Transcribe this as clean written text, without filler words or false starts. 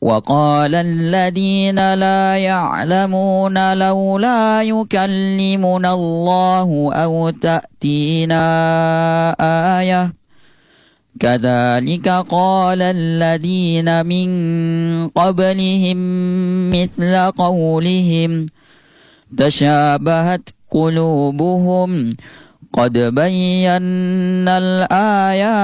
وقال الذين لا يعلمون لولا يكلمنا الله أو تأتينا آية كذلك قال الذين من قبلهم مثل قولهم تشابهت قلوبهم قد بينا الآيات